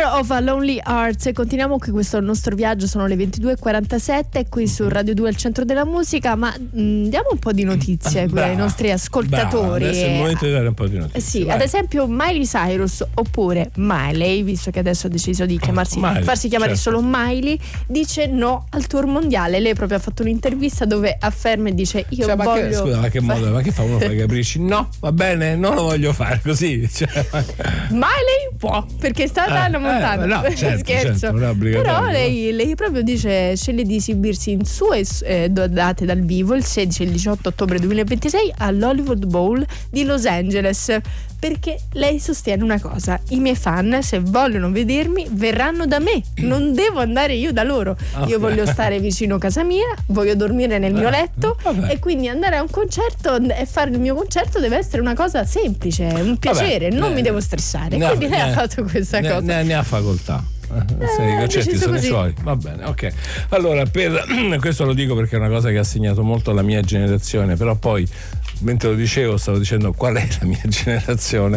Care of a Lonely Hearts. Continuiamo qui questo nostro viaggio, sono le 22:47 qui su Radio 2 al centro della musica, ma diamo un po' di notizie qui ai nostri ascoltatori. Adesso è il momento di dare un po' di notizie. Sì, ad esempio Miley Cyrus, oppure Miley, visto che adesso ha deciso di farsi chiamare solo Miley, dice no al tour mondiale. Lei proprio ha fatto un'intervista dove afferma e dice io voglio... Ma che modo, ma che fa uno per capricci? No, va bene, non lo voglio fare così. Miley può, perché è stata Hannah Montana. No, certo, scherzo. Però lei proprio dice sceglie di esibirsi in sue date dal vivo il 16 e il 18 ottobre 2026 all'Hollywood Bowl di Los Angeles, perché lei sostiene una cosa: i miei fan, se vogliono vedermi, verranno da me, non devo andare io da loro. Io voglio stare vicino a casa mia, voglio dormire nel mio letto, e quindi andare a un concerto e fare il mio concerto deve essere una cosa semplice, un piacere, non mi devo stressare. Quindi lei ha fatto questa cosa. Ne ha facoltà. Se i concerti sono i suoi, va bene, ok. Allora, questo lo dico perché è una cosa che ha segnato molto la mia generazione, però poi mentre lo dicevo stavo dicendo qual è la mia generazione.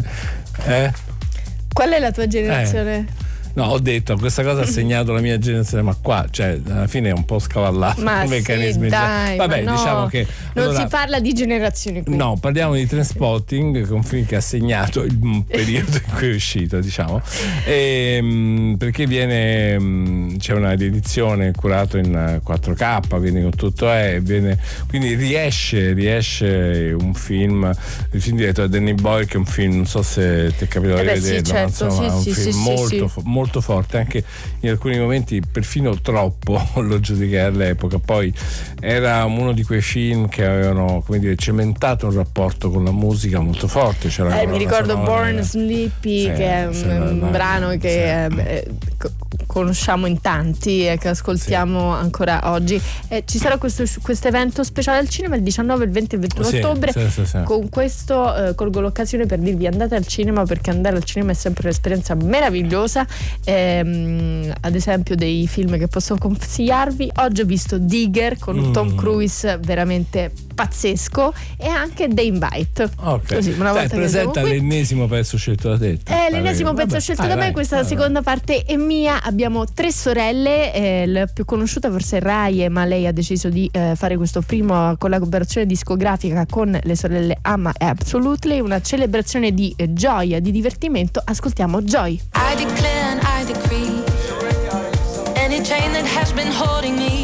Qual è la tua generazione? No, ho detto questa cosa ha segnato la mia generazione, ma qua, cioè, alla fine è un po' scavallato i meccanismi. Sì, dai, vabbè, no, diciamo che non si parla di generazioni qui. No, parliamo di Trainspotting, che è un film che ha segnato il periodo in cui è uscito, diciamo. Perché c'è una edizione curata in 4K, quindi con tutto quindi riesce un film, il film diretto da Danny Boyle, che è un film, non so se ti è capitato di vederlo, sì, certo, insomma, è un sì, film molto forte, anche in alcuni momenti perfino troppo lo giudicai all'epoca. Poi era uno di quei film che avevano, come dire, cementato un rapporto con la musica molto forte. Mi ricordo Born Sleepy, che è un brano che conosciamo in tanti e che ascoltiamo ancora oggi. Ci sarà questo evento speciale al cinema il 19, il 20 e il 21 ottobre. Con questo colgo l'occasione per dirvi: andate al cinema, perché andare al cinema è sempre un'esperienza meravigliosa. Ad esempio, dei film che posso consigliarvi: oggi ho visto Digger con Tom Cruise, veramente pazzesco, e anche The Invite. Così, una volta presenta l'ennesimo pezzo scelto da te. L'ennesimo pezzo scelto da me. Questa seconda parte è mia. Abbiamo 3 sorelle, la più conosciuta forse è Raye, ma lei ha deciso di fare questo primo collaborazione discografica con le sorelle Amma e Absolutely, una celebrazione di gioia, di divertimento. Ascoltiamo Joy. I declare and I decree, any chain that has been holding me